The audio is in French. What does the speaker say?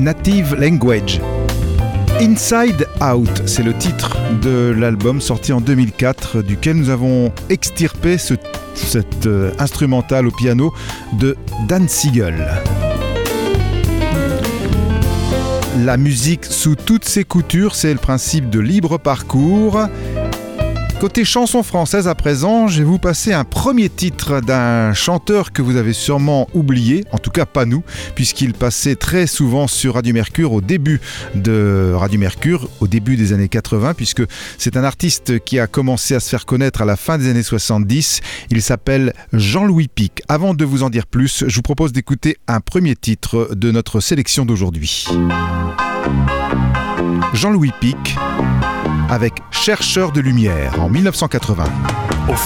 Native Language. Inside Out, c'est le titre de l'album sorti en 2004, duquel nous avons extirpé cet instrumental au piano de Dan Siegel. La musique sous toutes ses coutures, c'est le principe de libre parcours. Côté chanson française à présent, je vais vous passer un premier titre d'un chanteur que vous avez sûrement oublié, en tout cas pas nous, puisqu'il passait très souvent sur Radio Mercure au début de Radio Mercure, au début des années 80, puisque c'est un artiste qui a commencé à se faire connaître à la fin des années 70. Il s'appelle Jean-Louis Pic. Avant de vous en dire plus, je vous propose d'écouter un premier titre de notre sélection d'aujourd'hui. Jean-Louis Pic avec Chercheur de lumière en 1980.